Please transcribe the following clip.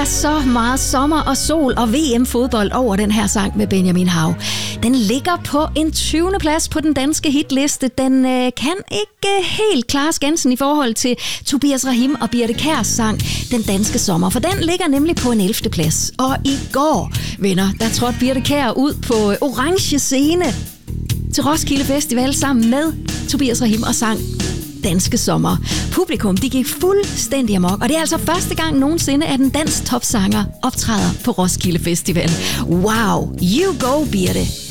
er så meget sommer og sol og VM-fodbold over den her sang med Benjamin Hav. Den ligger på en 20. plads på den danske hitliste. Den kan ikke helt klare skansen i forhold til Tobias Rahim og Birthe Kjærs sang Den Danske Sommer, for den ligger nemlig på en 11. plads. Og i går, venner, der trådte Birthe Kjær ud på orange scene til Roskilde Festival sammen med Tobias Rahim og sang Danske Sommer. Publikum, de gik fuldstændig amok, og det er altså første gang nogensinde, at en dansk topsanger optræder på Roskilde Festival. Wow, you go, Birthe!